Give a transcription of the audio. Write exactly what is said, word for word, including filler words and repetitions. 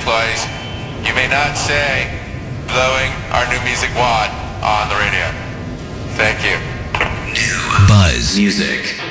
employees, you may not say blowing our new music wad on the radio. Thank you. New Buzz Music.